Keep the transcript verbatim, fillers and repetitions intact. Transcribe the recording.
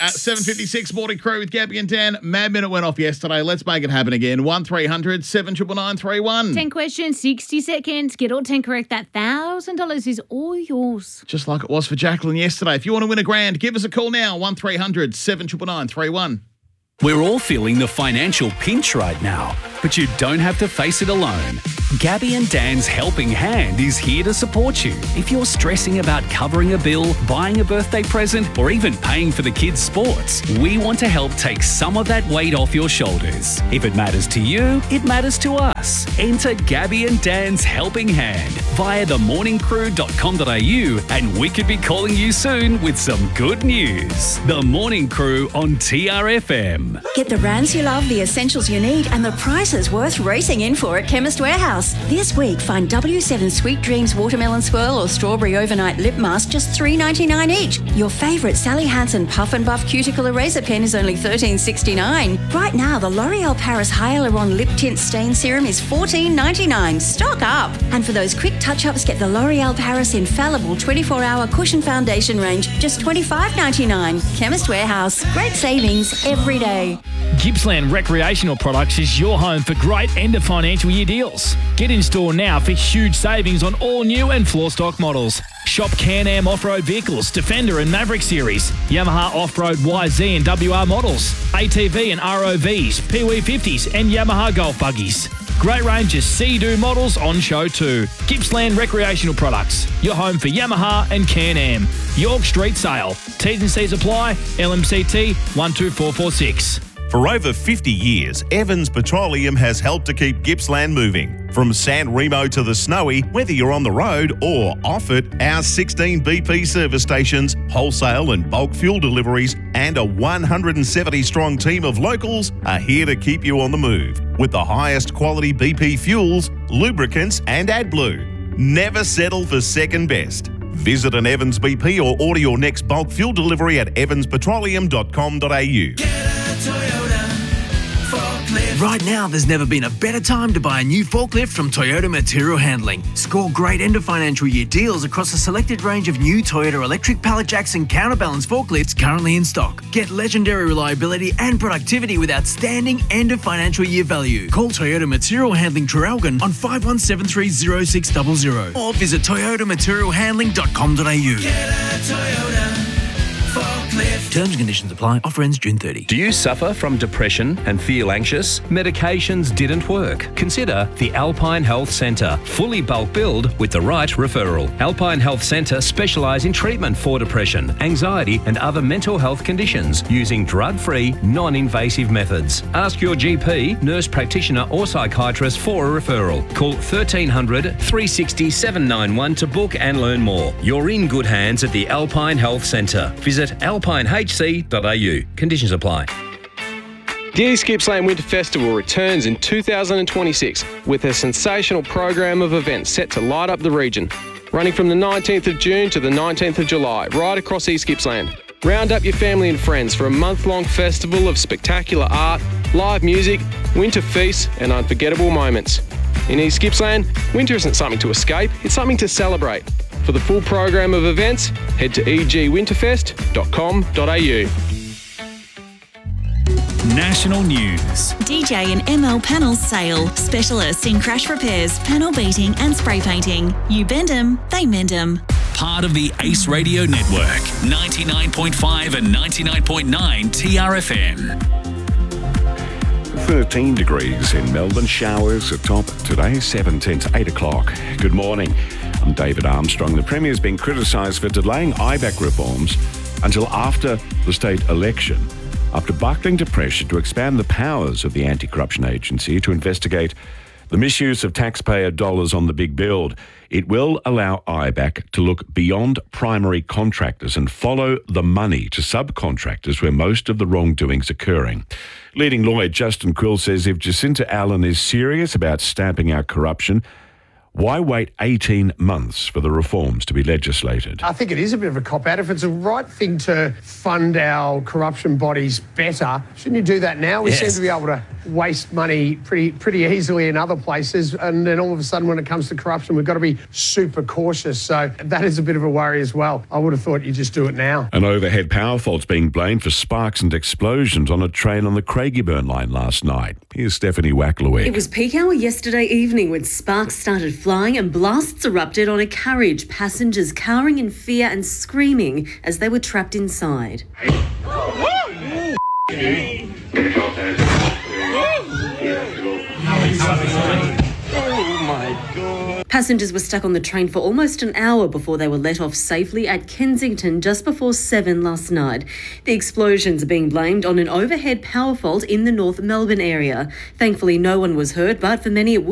At seven fifty-six, Morning Crew with Gabby and Dan. Mad Minute went off yesterday. Let's make it happen again. one three hundred seven nine nine three one. ten questions, sixty seconds. Get all ten correct. That one thousand dollars is all yours. Just like it was for Jacqueline yesterday. If you want to win a grand, give us a call now. one three hundred seven nine nine three one. We're all feeling the financial pinch right now, but you don't have to face it alone. Gabby and Dan's helping hand is here to support you. If you're stressing about covering a bill, buying a birthday present, or even paying for the kids' sports, we want to help take some of that weight off your shoulders. If it matters to you, it matters to us. Enter Gabby and Dan's helping hand via the morning crew dot com dot a u and we could be calling you soon with some good news. The Morning Crew on T R F M. Get the brands you love, the essentials you need, and the prices worth racing in for at Chemist Warehouse. This week, find W seven Sweet Dreams Watermelon Swirl or Strawberry Overnight Lip Mask just three dollars ninety-nine each. Your favourite Sally Hansen Puff and Buff Cuticle Eraser Pen is only thirteen dollars sixty-nine. Right now, the L'Oreal Paris Hyaluron Lip Tint Stain Serum is fourteen dollars ninety-nine. Stock up! And for those quick touch-ups, get the L'Oreal Paris Infallible twenty-four hour Cushion Foundation range, just twenty-five dollars ninety-nine. Chemist Warehouse. Great savings every day. Gippsland Recreational Products is your home for great end of financial year deals. Get in store now for huge savings on all new and floor stock models. Shop Can-Am off-road vehicles, Defender and Maverick series, Yamaha off-road Y Z and W R models, A T V and R O Vs, P W fifties and Yamaha Golf buggies. Great range of Sea-Doo models on show too. Gippsland Recreational Products, your home for Yamaha and Can-Am. York Street Sale. T's and C's apply. L M C T one two four four six. For over fifty years, Evans Petroleum has helped to keep Gippsland moving. From San Remo to the Snowy, whether you're on the road or off it, our sixteen B P service stations, wholesale and bulk fuel deliveries, and a one hundred seventy strong team of locals are here to keep you on the move with the highest quality B P fuels, lubricants, and AdBlue. Never settle for second best. Visit an Evans B P or order your next bulk fuel delivery at evans petroleum dot com dot a u. Right now, there's never been a better time to buy a new forklift from Toyota Material Handling. Score great end of financial year deals across a selected range of new Toyota electric pallet jacks and counterbalance forklifts currently in stock. Get legendary reliability and productivity with outstanding end of financial year value. Call Toyota Material Handling Traralgon on five one seven three zero six zero zero or visit toyota material handling dot com dot a u. Get a Toyota forklift. Terms and conditions apply. Offer ends June thirtieth. Do you suffer from depression and feel anxious? Medications didn't work? Consider the Alpine Health Centre. Fully bulk billed with the right referral. Alpine Health Centre specialise in treatment for depression, anxiety and other mental health conditions using drug-free, non-invasive methods. Ask your G P, nurse practitioner or psychiatrist for a referral. Call thirteen hundred, three sixty, seven ninety-one to book and learn more. You're in good hands at the Alpine Health Centre. Visit alpine h c dot a u. Conditions apply. The East Gippsland Winter Festival returns in two thousand twenty-six with a sensational program of events set to light up the region. Running from the nineteenth of June to the nineteenth of July, right across East Gippsland. Round up your family and friends for a month-long festival of spectacular art, live music, winter feasts and unforgettable moments. In East Gippsland, winter isn't something to escape, it's something to celebrate. For the full program of events, head to e g winterfest dot com dot a u. National news. D J and M L Panels Sale. Specialists in crash repairs, panel beating and spray painting. You bend 'em, they mend 'em. Part of the Ace Radio Network. ninety-nine point five and ninety-nine point nine T R F M. thirteen degrees in Melbourne. Showers at top today, seventeen to eight o'clock. Good morning. I'm David Armstrong. The Premier's been criticised for delaying I B A C reforms until after the state election, after buckling to pressure to expand the powers of the Anti-Corruption Agency to investigate the misuse of taxpayer dollars on the big build. It will allow I B A C to look beyond primary contractors and follow the money to subcontractors where most of the wrongdoing's occurring. Leading lawyer Justin Quill says if Jacinta Allen is serious about stamping out corruption, why wait eighteen months for the reforms to be legislated? I think it is a bit of a cop-out. If it's the right thing to fund our corruption bodies better, shouldn't you do that now? We yes. seem to be able to waste money pretty pretty easily in other places, and then all of a sudden when it comes to corruption, we've got to be super cautious. So that is a bit of a worry as well. I would have thought you just do it now. An overhead power fault's being blamed for sparks and explosions on a train on the Craigieburn line last night. Here's Stephanie Wacklewick. It was peak hour yesterday evening when sparks started flying and blasts erupted on a carriage, passengers cowering in fear and screaming as they were trapped inside. Oh my God. Passengers were stuck on the train for almost an hour before they were let off safely at Kensington just before seven last night. The explosions are being blamed on an overhead power fault in the North Melbourne area. Thankfully, no one was hurt, but for many it